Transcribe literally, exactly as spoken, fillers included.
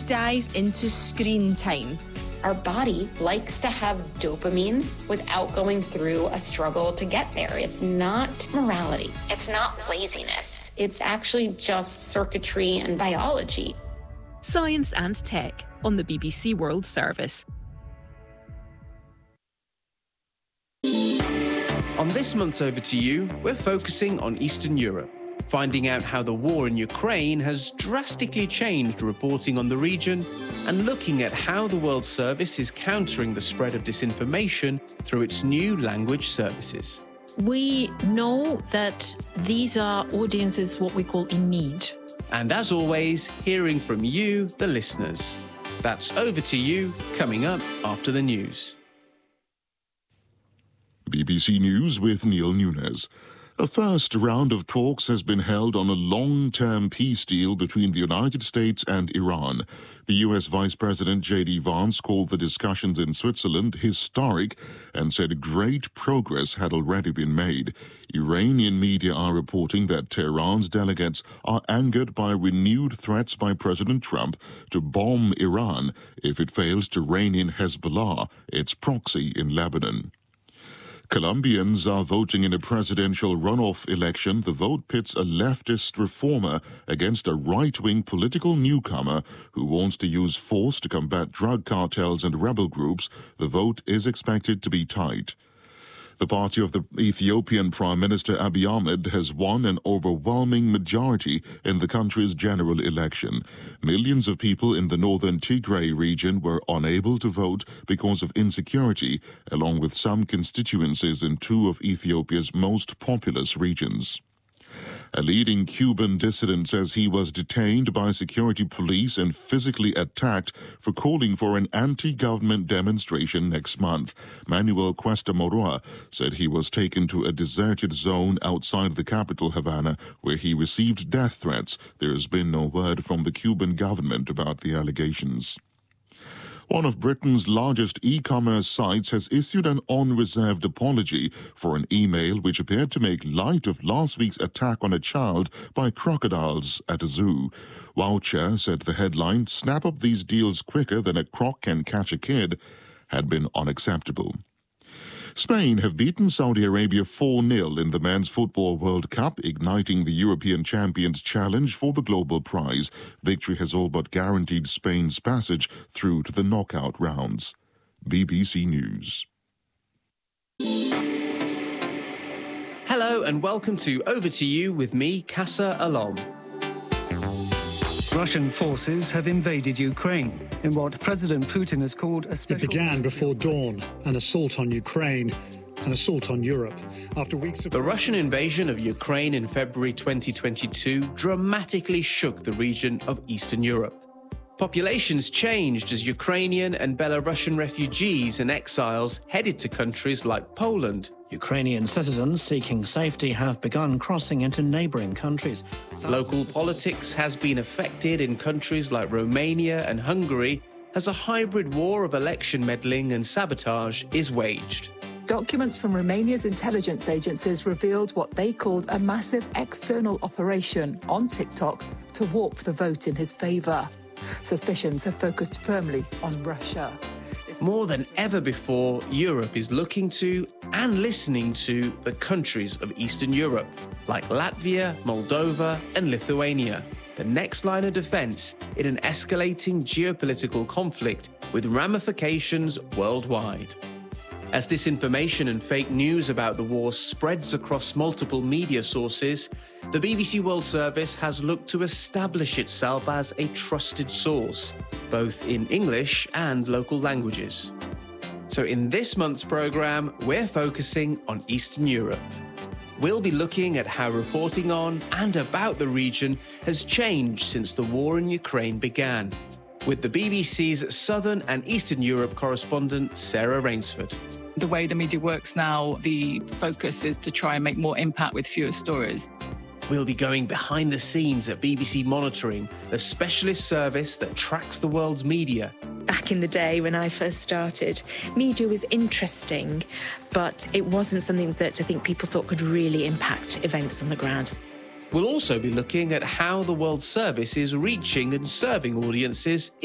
dive into screen time. Our body likes to have dopamine without going through a struggle to get there. It's not morality. It's not laziness. It's actually just circuitry and biology. Science and Tech on the B B C World Service. On this month's Over to You, we're focusing on Eastern Europe, finding out how the war in Ukraine has drastically changed reporting on the region and looking at how the World Service is countering the spread of disinformation through its new language services. We know that these are audiences what we call in need. And as always, hearing from you, the listeners. That's Over to You, coming up after the news. B B C News with Neil Nunes. A first round of talks has been held on a long-term peace deal between the United States and Iran. The U S Vice President J D Vance called the discussions in Switzerland historic and said great progress had already been made. Iranian media are reporting that Tehran's delegates are angered by renewed threats by President Trump to bomb Iran if it fails to rein in Hezbollah, its proxy in Lebanon. Colombians are voting in a presidential runoff election. The vote pits a leftist reformer against a right-wing political newcomer who wants to use force to combat drug cartels and rebel groups. The vote is expected to be tight. The party of the Ethiopian Prime Minister Abiy Ahmed has won an overwhelming majority in the country's general election. Millions of people in the northern Tigray region were unable to vote because of insecurity, along with some constituencies in two of Ethiopia's most populous regions. A leading Cuban dissident says he was detained by security police and physically attacked for calling for an anti-government demonstration next month. Manuel Cuesta Moroa said he was taken to a deserted zone outside the capital, Havana, where he received death threats. There has been no word from the Cuban government about the allegations. One of Britain's largest e-commerce sites has issued an unreserved apology for an email which appeared to make light of last week's attack on a child by crocodiles at a zoo. Wowcher said the headline, "Snap up these deals quicker than a croc can catch a kid," had been unacceptable. Spain have beaten Saudi Arabia four nil in the Men's Football World Cup, igniting the European champions' challenge for the global prize. Victory has all but guaranteed Spain's passage through to the knockout rounds. B B C News. Hello and welcome to Over to You with me, Kassa Alom. Russian forces have invaded Ukraine in what President Putin has called a special... It began before dawn, an assault on Ukraine, an assault on Europe. After weeks of... The Russian invasion of Ukraine in February twenty twenty-two dramatically shook the region of Eastern Europe. Populations changed as Ukrainian and Belarusian refugees and exiles headed to countries like Poland. Ukrainian citizens seeking safety have begun crossing into neighbouring countries. Local politics has been affected in countries like Romania and Hungary as a hybrid war of election meddling and sabotage is waged. Documents from Romania's intelligence agencies revealed what they called a massive external operation on TikTok to warp the vote in his favour. Suspicions have focused firmly on Russia. More than ever before, Europe is looking to and listening to the countries of Eastern Europe, like Latvia, Moldova, and Lithuania, the next line of defence in an escalating geopolitical conflict with ramifications worldwide. As disinformation and fake news about the war spreads across multiple media sources, the B B C World Service has looked to establish itself as a trusted source, both in English and local languages. So in this month's programme, we're focusing on Eastern Europe. We'll be looking at how reporting on and about the region has changed since the war in Ukraine began, with the B B C's Southern and Eastern Europe correspondent, Sarah Rainsford. The way the media works now, the focus is to try and make more impact with fewer stories. We'll be going behind the scenes at B B C Monitoring, the specialist service that tracks the world's media. Back in the day when I first started, media was interesting, but it wasn't something that I think people thought could really impact events on the ground. We'll also be looking at how the World Service is reaching and serving audiences